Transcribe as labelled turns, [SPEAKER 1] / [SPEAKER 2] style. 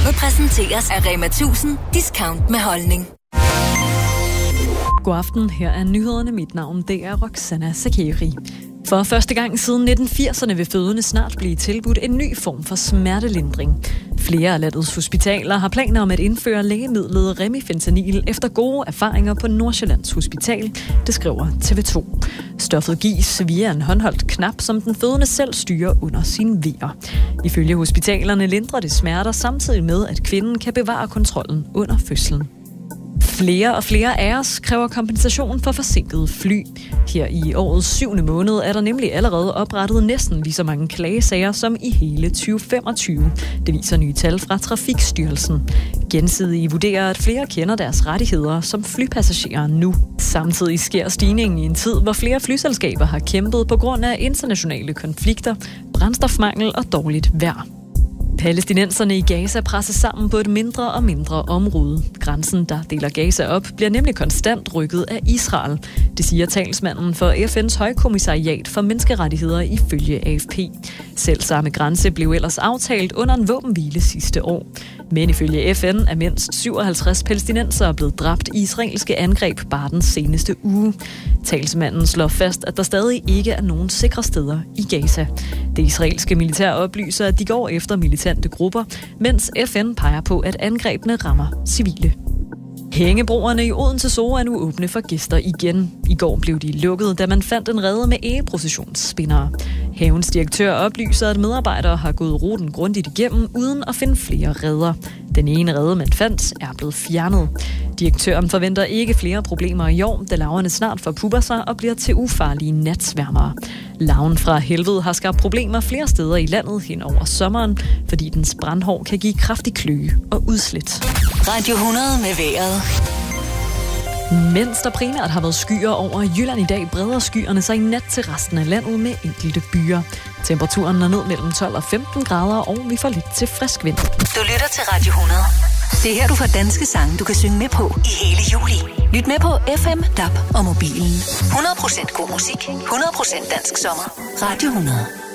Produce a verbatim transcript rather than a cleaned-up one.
[SPEAKER 1] Programmet præsenteres af Rema tusind. Discount med holdning.
[SPEAKER 2] God aften, her er nyhederne. Mit navn, det er Roxana Sakeri. For første gang siden nitten firserne vil fødende snart blive tilbudt en ny form for smertelindring. Flere af landets hospitaler har planer om at indføre lægemidlet Remifentanil efter gode erfaringer på Nordsjællands Hospital, det skriver T V to. Stoffet gives via en håndholdt knap, som den fødende selv styrer under sine vejer. Ifølge hospitalerne lindrer det smerter samtidig med, at kvinden kan bevare kontrollen under fødslen. Flere og flere af os kræver kompensation for forsinkede fly. Her i årets syvende måned er der nemlig allerede oprettet næsten lige så mange klagesager som i hele tyve femogtyve. Det viser nye tal fra Trafikstyrelsen. Gensidige vurderer, at flere kender deres rettigheder som flypassagerer nu. Samtidig sker stigningen i en tid, hvor flere flyselskaber har kæmpet på grund af internationale konflikter, brændstofmangel og dårligt vejr. Palæstinenserne i Gaza presser sammen på et mindre og mindre område. Grænsen, der deler Gaza op, bliver nemlig konstant rykket af Israel. Det siger talsmanden for F N's højkommissariat for menneskerettigheder ifølge A F P. Selv samme grænse blev ellers aftalt under en våbenhvile sidste år. Men ifølge F N er mindst syvoghalvtreds palæstinensere blevet dræbt i israelske angreb bare den seneste uge. Talsmanden slår fast, at der stadig ikke er nogen sikre steder i Gaza. Det israelske militær oplyser, at de går efter militante grupper, mens F N peger på, at angrebene rammer civile. Hængebroerne i Odense Zoo er nu åbne for gæster igen. I går blev de lukket, da man fandt en rede med egeprocessionsspindere. Havens direktør oplyser, at medarbejdere har gået ruten grundigt igennem, uden at finde flere reder. Den ene rede, man fandt, er blevet fjernet. Direktøren forventer ikke flere problemer i år, da larverne snart forpupper sig og bliver til ufarlige natsværmere. Larven fra helvede har skabt problemer flere steder i landet hen over sommeren, fordi dens brandhår kan give kraftig kløe og udslæt.
[SPEAKER 1] Radio hundrede med vejret.
[SPEAKER 2] Mens der primært har været skyer over Jylland i dag, breder skyerne sig i nat til resten af landet med enkelte byer. Temperaturen er ned mellem tolv og femten grader, og vi får lidt til frisk vind.
[SPEAKER 1] Du lytter til Radio hundrede. Det er her, du får danske sange, du kan synge med på i hele juli. Lyt med på F M, D A B og mobilen. hundrede procent god musik, hundrede procent dansk sommer. Radio hundrede.